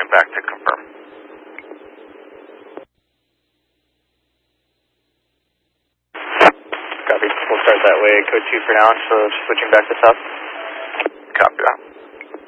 stand back to confirm. Copy. We'll start that way. Code 2 for now, so switching back to south. Copy that.